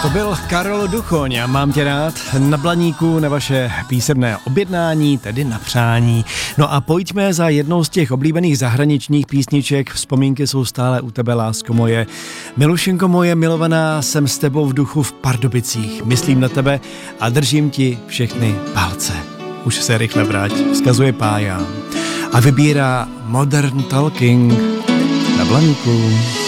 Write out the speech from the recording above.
To byl Karol Duchoň a Mám tě rád na blaníku na vaše písemné objednání, tedy na přání. No a pojďme za jednou z těch oblíbených zahraničních písniček. Vzpomínky jsou stále u tebe, lásko moje. Milušenko moje milovaná, jsem s tebou v duchu v Pardubicích. Myslím na tebe a držím ti všechny palce. Už se rychle vrať, vzkazuje Pája. A vybírá Modern Talking na blaníku.